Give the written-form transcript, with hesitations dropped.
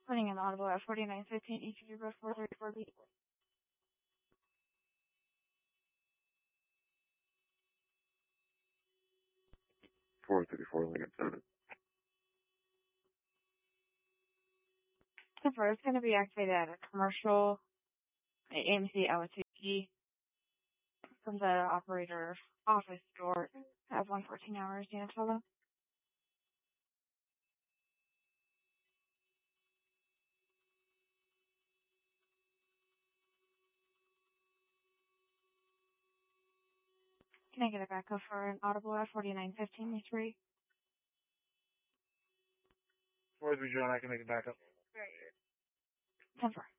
Putting an audible at 4915 ECG bus 434B. 434 Lincoln 7. The is going to be activated at a commercial AMC Awatuki from the operator's office door at 114 hours. Do you know, tell them? Can I get a backup for an audible at 4915 E3? 4-3 John, I can make a backup. Great. 10-4.